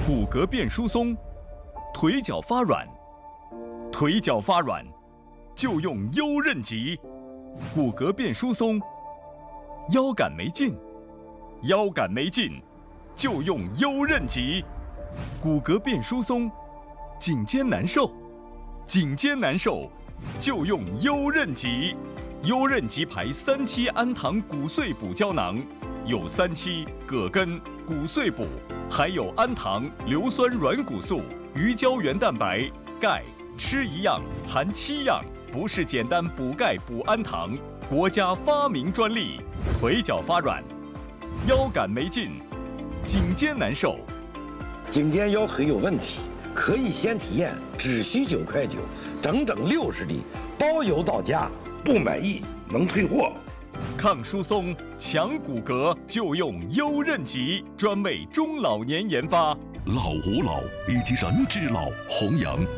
骨骼变疏松，腿脚发软，腿脚发软就用优韧脊；骨骼变疏松，腰杆没劲，腰杆没劲就用优韧脊；骨骼变疏松，颈肩难受，颈肩难受就用优韧脊。优韧脊牌3期氨糖骨碎补胶囊，有3期葛根、骨碎补，还有氨糖、硫酸软骨素、鱼胶原蛋白、钙，吃一样含7样，不是简单补钙补氨糖，国家发明专利。腿脚发软，腰杆没劲，颈肩难受， 颈肩腰腿有问题，可以先体验，只需9.9块，整整60粒，包邮到家，不满意能退货。 抗疏松、强骨骼就用优韧脊，专为中老年研发。 老吾老以及人之老，弘扬